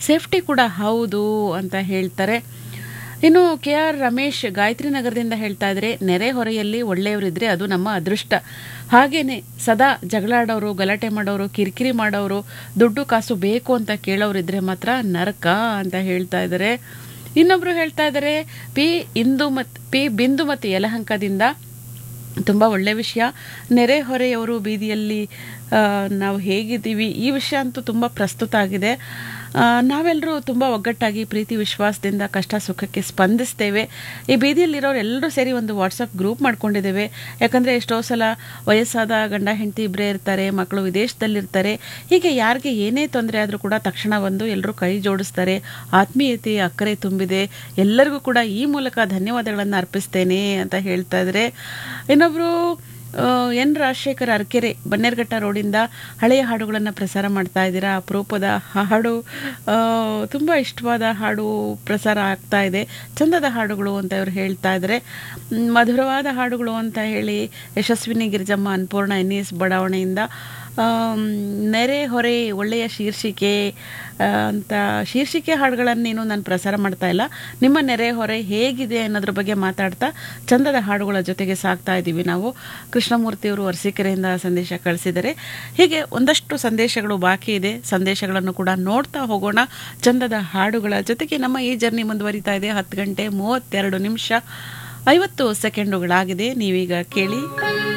Safety ಕೂಡ ಹೌದು ಅಂತ ಹೇಳ್ತಾರೆ. ಇನ್ನು ಕೆ ಆರ್ ರಮೇಶ್ ಗಾಯತ್ರಿ ನಗರದಿಂದ ಹೇಳ್ತಾ ಇದ್ರೆ, ನೆರೆಹೊರೆಯಲ್ಲಿ ಒಳ್ಳೆಯವರಿದ್ರೆ ಅದು ನಮ್ಮ ಅದೃಷ್ಟ. ಹಾಗೇನೆ ಸದಾ ಜಗಳಾಡೋರು, ಗಲಾಟೆ ಮಾಡೋರು, ಕಿರಿಕಿರಿ ಮಾಡೋರು, ದುಡ್ಡು ಕಾಸು ಬೇಕು ಅಂತ ಕೇಳೋರಿದ್ರೆ ಮಾತ್ರ ನರಕ ಅಂತ ಹೇಳ್ತಾ ಇದ್ದಾರೆ. ಇನ್ನೊಬ್ರು ಹೇಳ್ತಾ ಇದ್ದಾರೆ, ಪಿ ಬಿಂದು ಮತ್ತು ಯಲಹಂಕದಿಂದ ತುಂಬ ಒಳ್ಳೆಯ ವಿಷಯ. ನೆರೆಹೊರೆಯವರು ಬೀದಿಯಲ್ಲಿ ನಾವು ಹೇಗಿದ್ದೀವಿ ಈ ವಿಷಯ ಅಂತೂ ತುಂಬ ಪ್ರಸ್ತುತ ಆಗಿದೆ. ನಾವೆಲ್ಲರೂ ತುಂಬ ಒಗ್ಗಟ್ಟಾಗಿ ಪ್ರೀತಿ ವಿಶ್ವಾಸದಿಂದ ಕಷ್ಟ ಸುಖಕ್ಕೆ ಸ್ಪಂದಿಸ್ತೇವೆ. ಈ ಬೀದಿಯಲ್ಲಿರೋರು ಎಲ್ಲರೂ ಸೇರಿ ಒಂದು ವಾಟ್ಸಪ್ ಗ್ರೂಪ್ ಮಾಡ್ಕೊಂಡಿದ್ದೇವೆ. ಯಾಕಂದರೆ ಎಷ್ಟೋ ಸಲ ವಯಸ್ಸಾದ ಗಂಡ ಹೆಂಡತಿ ಇಬ್ಬರೇ ಇರ್ತಾರೆ, ಮಕ್ಕಳು ವಿದೇಶದಲ್ಲಿರ್ತಾರೆ. ಹೀಗೆ ಯಾರಿಗೆ ಏನೇ ತೊಂದರೆ ಆದರೂ ಕೂಡ ತಕ್ಷಣ ಬಂದು ಎಲ್ಲರೂ ಕೈ ಜೋಡಿಸ್ತಾರೆ. ಆತ್ಮೀಯತೆ ಅಕ್ಕರೆ ತುಂಬಿದೆ. ಎಲ್ಲರಿಗೂ ಕೂಡ ಈ ಮೂಲಕ ಧನ್ಯವಾದಗಳನ್ನು ಅರ್ಪಿಸ್ತೇನೆ ಅಂತ ಹೇಳ್ತಾ ಇದ್ದಾರೆ. ಇನ್ನೊಬ್ಬರು ಎನ್ ರಾಜಶೇಖರ್ ಅರಕೆರೆ ಬನ್ನೇರ್ಘಟ್ಟ ರೋಡಿಂದ ಹಳೆಯ ಹಾಡುಗಳನ್ನು ಪ್ರಸಾರ ಮಾಡ್ತಾ ಇದ್ದೀರಾ. ಅಪರೂಪದ ಹಾಡು, ತುಂಬ ಇಷ್ಟವಾದ ಹಾಡು ಪ್ರಸಾರ ಆಗ್ತಾ ಇದೆ. ಚಂದದ ಹಾಡುಗಳು ಅಂತ ಇವರು ಹೇಳ್ತಾ ಇದ್ದಾರೆ. ಮಧುರವಾದ ಹಾಡುಗಳು ಅಂತ ಹೇಳಿ ಯಶಸ್ವಿನಿ ಗಿರಿಜಮ್ಮ ಅನ್ಪೂರ್ಣ NES ಬಡಾವಣೆಯಿಂದ ನೆರೆ ಹೊರೆ ಒಳ್ಳೆಯ ಶೀರ್ಷಿಕೆ ಅಂತ ಶೀರ್ಷಿಕೆ ಹಾಡುಗಳನ್ನೇನು ನಾನು ಪ್ರಸಾರ ಮಾಡ್ತಾ ಇಲ್ಲ. ನಿಮ್ಮ ನೆರೆ ಹೊರೆ ಹೇಗಿದೆ ಅನ್ನೋದ್ರ ಬಗ್ಗೆ ಮಾತಾಡ್ತಾ ಚಂದದ ಹಾಡುಗಳ ಜೊತೆಗೆ ಸಾಕ್ತಾ ಇದ್ದೀವಿ ನಾವು. ಕೃಷ್ಣಮೂರ್ತಿಯವರು ಅರಸೀಕೆರೆಯಿಂದ ಸಂದೇಶ ಕಳಿಸಿದ್ದಾರೆ. ಹೀಗೆ ಒಂದಷ್ಟು ಸಂದೇಶಗಳು ಬಾಕಿ ಇದೆ. ಸಂದೇಶಗಳನ್ನು ಕೂಡ ನೋಡ್ತಾ ಹೋಗೋಣ ಚಂದದ ಹಾಡುಗಳ ಜೊತೆಗೆ. ನಮ್ಮ ಈ ಜರ್ನಿ ಮುಂದುವರಿತಾ ಇದೆ. 10 ಗಂಟೆ 32 ನಿಮಿಷ 50 ಸೆಕೆಂಡುಗಳಾಗಿದೆ. ನೀವೀಗ ಕೇಳಿ